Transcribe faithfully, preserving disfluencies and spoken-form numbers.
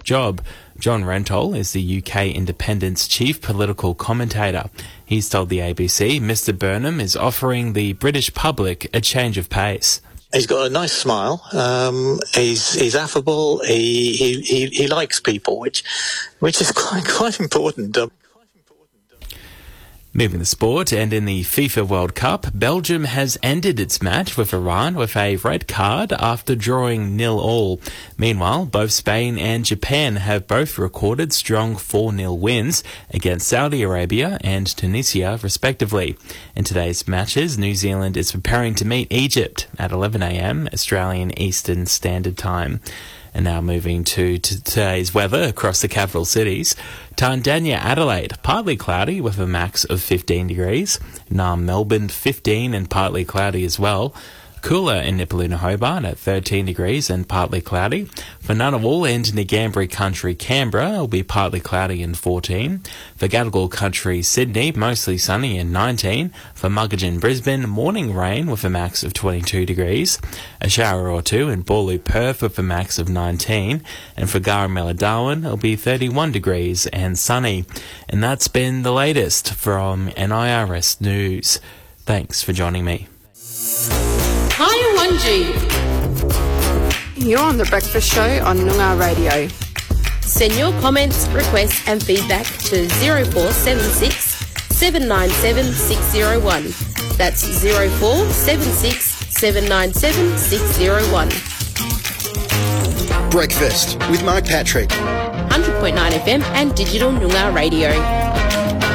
job. John Rentall is the U K Independent's chief political commentator. He's told the A B C Mister Burnham is offering the British public a change of pace. He's got a nice smile. Um, he's he's affable. He, he he he likes people, which which is quite quite important. Um, Moving to sport, and in the FIFA World Cup, Belgium has ended its match with Iran with a red card after drawing nil all. Meanwhile, both Spain and Japan have both recorded strong four nil wins against Saudi Arabia and Tunisia, respectively. In today's matches, New Zealand is preparing to meet Egypt at eleven a m Australian Eastern Standard Time. And now moving to, to today's weather across the capital cities. Tandanya, Adelaide, partly cloudy with a max of fifteen degrees. Naarm, Melbourne, fifteen and partly cloudy as well. Cooler in Nipaluna, Hobart at thirteen degrees and partly cloudy. For Ngunnawal and Ngambri Country, Canberra, will be partly cloudy and fourteen. For Gadigal Country, Sydney, mostly sunny and nineteen. For Muggeridge, Brisbane, morning rain with a max of twenty-two degrees. A shower or two in Boorloo, Perth with a max of nineteen. And for Garamella, Darwin, it'll be thirty-one degrees and sunny. And that's been the latest from N I R S News. Thanks for joining me. Hi, Wanji. You're on The Breakfast Show on Noongar Radio. Send your comments, requests and feedback to zero four seven six, seven nine seven, six zero one. That's zero four seven six, seven nine seven, six zero one. Breakfast with Mark Patrick. one hundred point nine F M and Digital Noongar Radio.